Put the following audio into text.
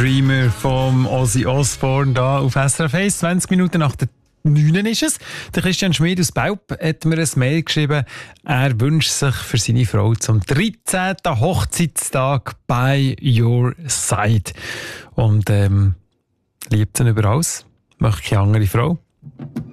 Dreamer vom Ozzy Osbourne da auf SRF 1. 20 Minuten nach der 9 ist es. Der Christian Schmid aus Baub hat mir ein Mail geschrieben. Er wünscht sich für seine Frau zum 13. Hochzeitstag by your side. Und liebt sie über alles. Möchte keine andere Frau.